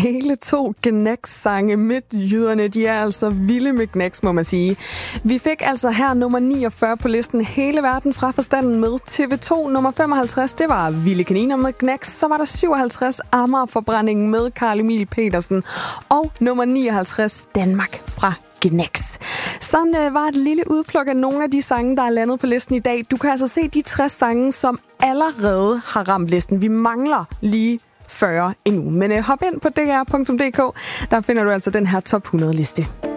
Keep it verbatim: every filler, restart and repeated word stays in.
Hele to Gnex-sange. Midtjyderne, de er altså vilde med Gnex, må man sige. Vi fik altså her nummer niogfyrre på listen Hele verden fra forstanden med T V to. Nummer femoghalvtreds, det var Vilde kaniner med Gnex. Så var der syvoghalvtreds Amager-forbrændingen med Carl Emil Petersen. Og nummer nioghalvtreds Danmark fra Gnex. Sådan øh, var et lille udpluk af nogle af de sange, der er landet på listen i dag. Du kan altså se de tres sange, som allerede har ramt listen. Vi mangler lige fyrre endnu. Men øh, hop ind på d r punktum d k. Der finder du altså den her top hundrede liste.